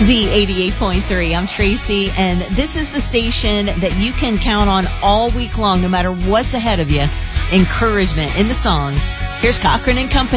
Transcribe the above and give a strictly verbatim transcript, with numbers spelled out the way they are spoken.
Z eighty-eight point three. I'm Tracy, and this is the station that you can count on all week long, no matter what's ahead of you. Encouragement in the songs. Here's Cochran and Company.